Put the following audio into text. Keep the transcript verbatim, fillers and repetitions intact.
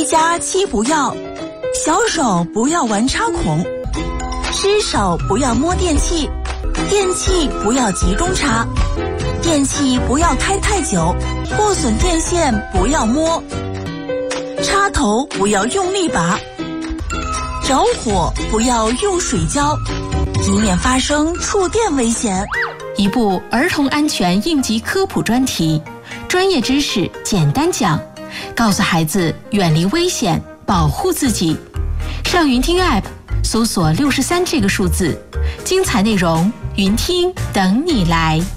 家七不要：小手不要玩插孔，湿手不要摸电器，电器不要集中插，电器不要开太久，破损电线不要摸，插头不要用力拔，着火不要用水浇，以免发生触电危险。 一部儿童安全应急科普专题，专业知识简单讲，告诉孩子远离危险，保护自己。上云听 App 搜索六十三这个数字，精彩内容云听等你来。